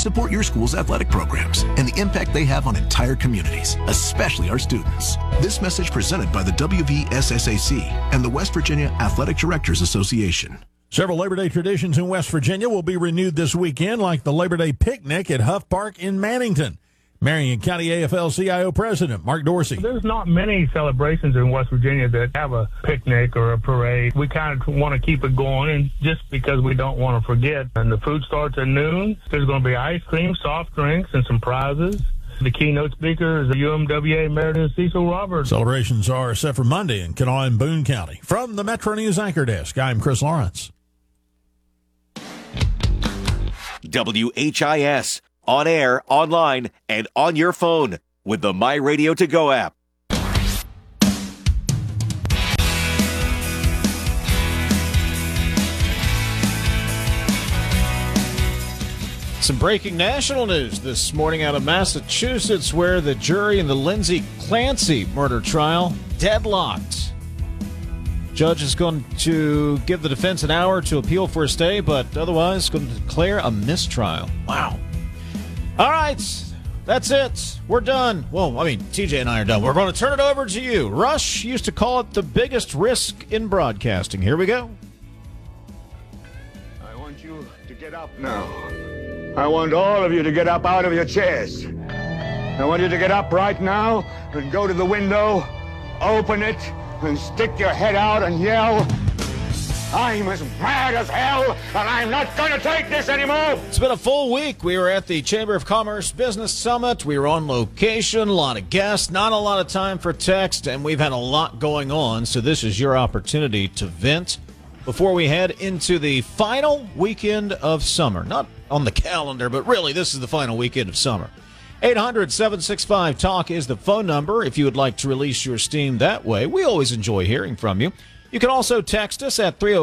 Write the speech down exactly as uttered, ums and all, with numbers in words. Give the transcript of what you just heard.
support your school's athletic programs and the impact they have on entire communities, especially our students. This message presented by the W V S S A C and the West Virginia Athletic Directors Association. Several Labor Day traditions in West Virginia will be renewed this weekend, like the Labor Day picnic at Huff Park in Mannington. Marion County A F L C I O President Mark Dorsey. There's not many celebrations in West Virginia that have a picnic or a parade. We kind of want to keep it going, and just because we don't want to forget. And the food starts at noon. There's going to be ice cream, soft drinks, and some prizes. The keynote speaker is the U M W A Emeritus Cecil Roberts. Celebrations are set for Monday in Kanawha and Boone County. From the Metro News Anchor Desk, I'm Chris Lawrence. W H I S, on air, online, and on your phone with the My Radio To Go app. Some breaking national news this morning out of Massachusetts, where the jury in the Lindsay Clancy murder trial deadlocked. Judge is going to give the defense an hour to appeal for a stay, but otherwise going to declare a mistrial. Wow. All right, that's it. We're done. Well, I mean, T J and I are done. We're going to turn it over to you. Rush used to call it the biggest risk in broadcasting. Here we go. I want you to get up now. I want all of you to get up out of your chairs. I want you to get up right now and go to the window, open it, and stick your head out and yell, I'm as mad as hell, and I'm not going to take this anymore. It's been a full week. We were at the Chamber of Commerce Business Summit. We were on location, a lot of guests, not a lot of time for text, and we've had a lot going on, so this is your opportunity to vent before we head into the final weekend of summer. Not on the calendar, but really, this is the final weekend of summer. eight hundred, seven six five, talk is the phone number if you would like to release your steam that way. We always enjoy hearing from you. You can also text us at three oh